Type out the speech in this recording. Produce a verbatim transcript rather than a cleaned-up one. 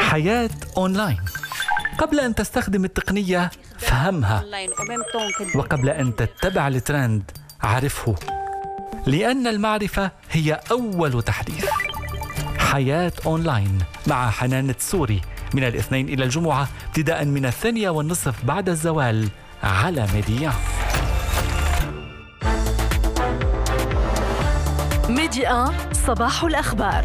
حياة أونلاين. قبل أن تستخدم التقنية فهمها، وقبل أن تتبع الترند عرفه، لأن المعرفة هي أول تحديث. حياة أونلاين مع حنان تسوري من الاثنين إلى الجمعة ابتداء من الثانية والنصف بعد الزوال على ميديا. ميديا صباح الأخبار.